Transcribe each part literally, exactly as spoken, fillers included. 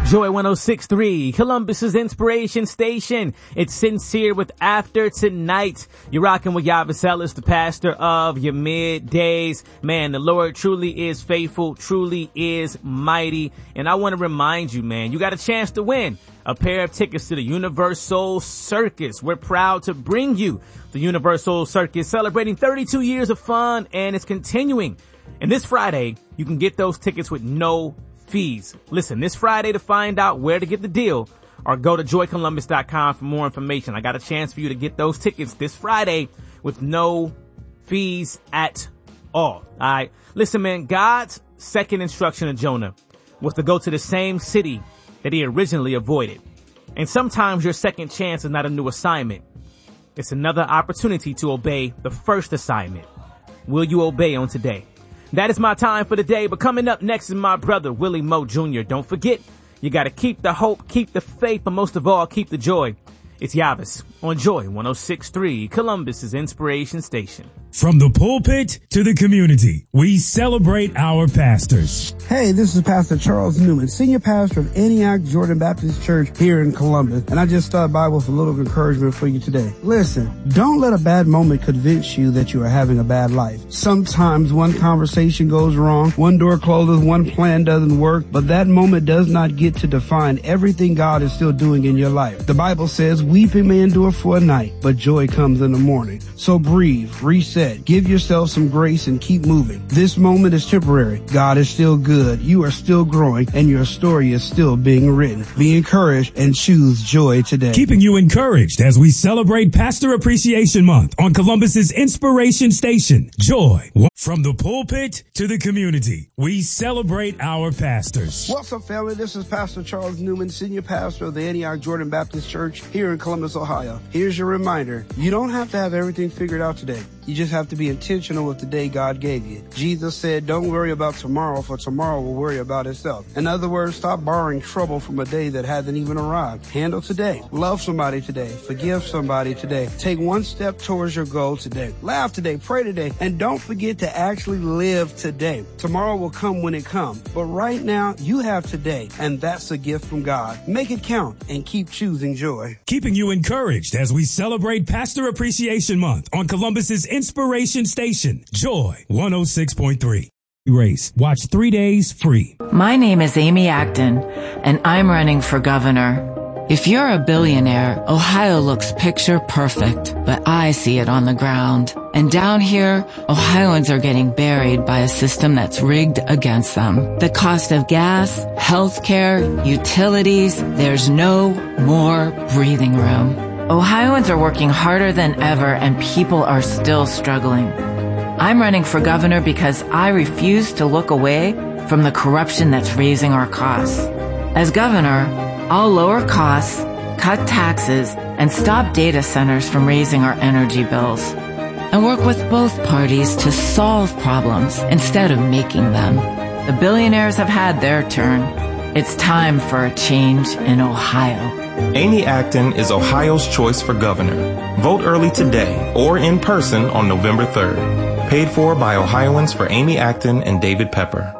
Joy one oh six point three, Columbus's inspiration station. It's Sincere with After Tonight. You're rocking with Yavis Ellis, the pastor of your middays. Man, the Lord truly is faithful, truly is mighty. And I want to remind you, man, you got a chance to win a pair of tickets to the Universal Circus. We're proud to bring you the Universal Circus, celebrating thirty-two years of fun, and it's continuing. And this Friday, you can get those tickets with no fees. Listen, this Friday, to find out where to get the deal, or go to joy columbus dot com for more information. I got a chance for you to get those tickets this Friday with no fees at all. All right. Listen, man, God's second instruction to Jonah was to go to the same city that he originally avoided. And sometimes your second chance is not a new assignment. It's another opportunity to obey the first assignment. Will you obey on today? That is my time for the day, but coming up next is my brother, Willie Moe Junior Don't forget, you gotta keep the hope, keep the faith, but most of all, keep the joy. It's Yavis on Joy one oh six point three, Columbus's inspiration station. From the pulpit to the community, we celebrate our pastors. Hey, this is Pastor Charles Newman, Senior Pastor of Antioch Jordan Baptist Church here in Columbus, and I just stopped by with a little encouragement for you today. Listen, don't let a bad moment convince you that you are having a bad life. Sometimes one conversation goes wrong, one door closes, one plan doesn't work, but that moment does not get to define everything God is still doing in your life. The Bible says, weeping may endure for a night, but joy comes in the morning. So breathe, reset, give yourself some grace and keep moving. This moment is temporary. God is still good. You are still growing and your story is still being written. Be encouraged and choose joy today. Keeping you encouraged as we celebrate Pastor Appreciation Month on Columbus's inspiration station, Joy. From the pulpit to the community, we celebrate our pastors. What's up, family? This is Pastor Charles Newman, Senior Pastor of the Antioch Jordan Baptist Church here in Columbus, Ohio. Here's your reminder. You don't have to have everything figured out today. You just have to be intentional with the day God gave you. Jesus said, don't worry about tomorrow, for tomorrow will worry about itself. In other words, stop borrowing trouble from a day that hasn't even arrived. Handle today. Love somebody today. Forgive somebody today. Take one step towards your goal today. Laugh today. Pray today. And don't forget to actually live today. Tomorrow will come when it comes. But right now, you have today, and that's a gift from God. Make it count and keep choosing joy. Keeping you encouraged as we celebrate Pastor Appreciation Month on Columbus's inspiration station, Joy one oh six point three. Race. Watch three days free. My name is Amy Acton, and I'm running for governor. If you're a billionaire, Ohio looks picture perfect, but I see it on the ground. And down here, Ohioans are getting buried by a system that's rigged against them. The cost of gas, healthcare, utilities, there's no more breathing room. Ohioans are working harder than ever, and people are still struggling. I'm running for governor because I refuse to look away from the corruption that's raising our costs. As governor, I'll lower costs, cut taxes, and stop data centers from raising our energy bills, and work with both parties to solve problems instead of making them. The billionaires have had their turn. It's time for a change in Ohio. Amy Acton is Ohio's choice for governor. Vote early today or in person on November third. Paid for by Ohioans for Amy Acton and David Pepper.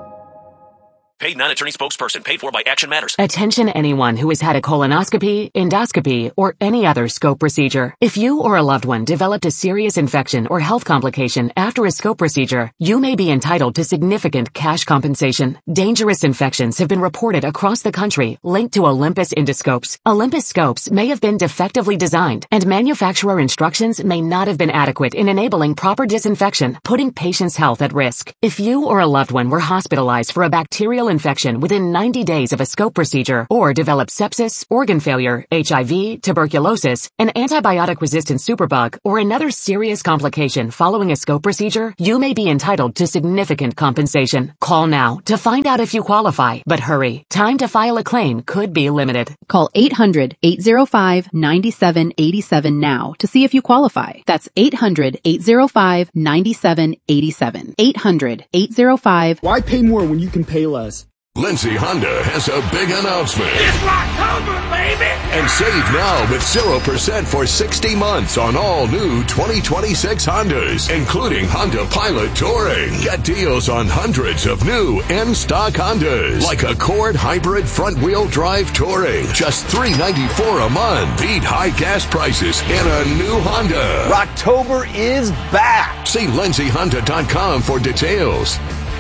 Paid non-attorney spokesperson. Paid for by Action Matters. Attention anyone who has had a colonoscopy, endoscopy, or any other scope procedure. If you or a loved one developed a serious infection or health complication after a scope procedure, you may be entitled to significant cash compensation. Dangerous infections have been reported across the country linked to Olympus endoscopes. Olympus scopes may have been defectively designed, and manufacturer instructions may not have been adequate in enabling proper disinfection, putting patients' health at risk. If you or a loved one were hospitalized for a bacterial infection within ninety days of a scope procedure, or developed sepsis, organ failure, H I V, tuberculosis, an antibiotic-resistant superbug, or another serious complication following a scope procedure, you may be entitled to significant compensation. Call now to find out if you qualify, but hurry. Time to file a claim could be limited. Call eight hundred, eight oh five, nine seven eight seven now to see if you qualify. That's eight hundred, eight oh five, nine seven eight seven. eight hundred, eight oh five. Why pay more when you can pay less? Lindsay Honda has a big announcement. It's Rocktober, baby! And save now with zero percent for sixty months on all new twenty twenty-six Hondas, including Honda Pilot Touring. Get deals on hundreds of new in-stock Hondas, like Accord Hybrid Front-Wheel Drive Touring. Just three hundred ninety-four dollars a month. Beat high gas prices in a new Honda. Rocktober is back. See Lindsay Honda dot com for details.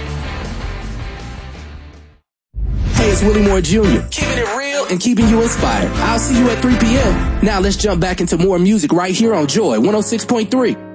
Hey, it's Willie Moore Junior Keeping it real and keeping you inspired. I'll see you at three p.m. Now let's jump back into more music right here on Joy one oh six point three.